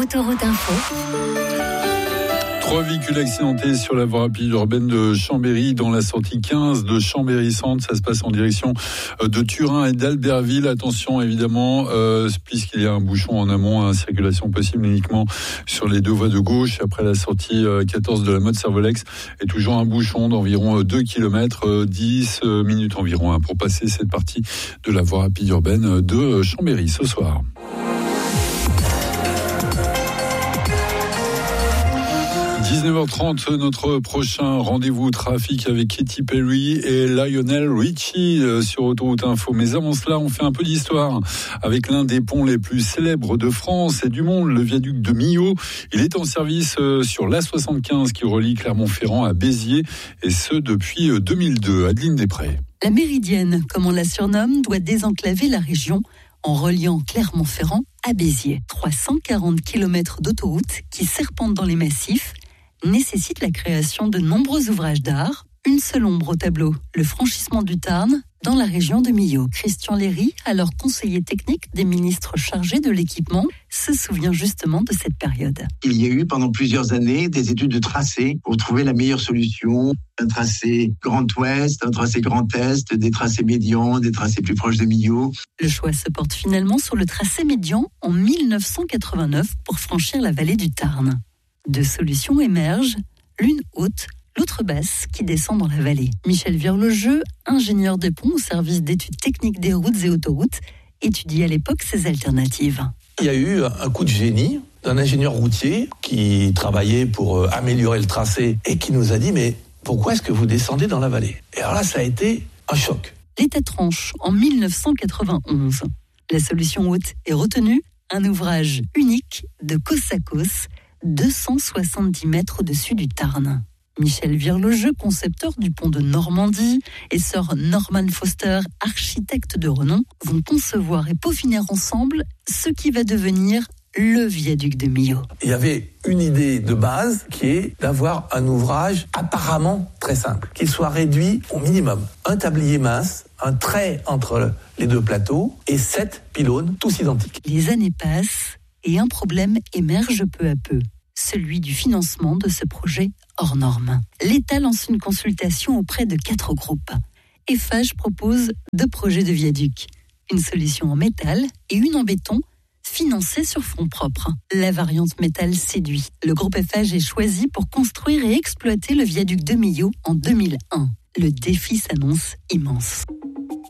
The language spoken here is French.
Autoroute Info. 3 véhicules accidentés sur la voie rapide urbaine de Chambéry dans la sortie 15 de Chambéry-Centre. Ça se passe en direction de Turin et d'Albertville. Attention évidemment, puisqu'il y a un bouchon en amont, circulation possible uniquement sur les deux voies de gauche. Après la sortie 14 de la Motte-Servolex et toujours un bouchon d'environ 2 km, 10 minutes environ pour passer cette partie de la voie rapide urbaine de Chambéry ce soir. 19h30, notre prochain rendez-vous trafic avec Katy Perry et Lionel Richie sur Autoroute Info. Mais avant cela, on fait un peu d'histoire avec l'un des ponts les plus célèbres de France et du monde, le viaduc de Millau. Il est en service sur l'A75 qui relie Clermont-Ferrand à Béziers et ce depuis 2002. Adeline Després. La Méridienne, comme on la surnomme, doit désenclaver la région en reliant Clermont-Ferrand à Béziers. 340 km d'autoroute qui serpentent dans les massifs nécessite la création de nombreux ouvrages d'art. Une seule ombre au tableau, le franchissement du Tarn dans la région de Millau. Christian Léry, alors conseiller technique des ministres chargés de l'équipement, se souvient justement de cette période. Il y a eu pendant plusieurs années des études de tracé pour trouver la meilleure solution. Un tracé Grand Ouest, un tracé Grand Est, des tracés médians, des tracés plus proches de Millau. Le choix se porte finalement sur le tracé médian en 1989 pour franchir la vallée du Tarn. Deux solutions émergent, l'une haute, l'autre basse, qui descend dans la vallée. Michel Virlogeux, ingénieur des ponts au service d'études techniques des routes et autoroutes, étudie à l'époque ces alternatives. Il y a eu un coup de génie d'un ingénieur routier qui travaillait pour améliorer le tracé et qui nous a dit « Mais pourquoi est-ce que vous descendez dans la vallée ?» Et alors là, ça a été un choc. L'État tranche en 1991. La solution haute est retenue, un ouvrage unique de côte à côte, 270 mètres au-dessus du Tarn. Michel Virlogeux, concepteur du pont de Normandie, et sir Norman Foster, architecte de renom, vont concevoir et peaufiner ensemble ce qui va devenir le viaduc de Millau. Il y avait une idée de base qui est d'avoir un ouvrage apparemment très simple, qui soit réduit au minimum. Un tablier mince, un trait entre les deux plateaux et 7 pylônes, tous identiques. Les années passent et un problème émerge peu à peu, celui du financement de ce projet hors norme. L'État lance une consultation auprès de 4 groupes. Eiffage propose 2 projets de viaduc, une solution en métal et une en béton, financée sur fonds propres. La variante métal séduit. Le groupe Eiffage est choisi pour construire et exploiter le viaduc de Millau en 2001. Le défi s'annonce immense.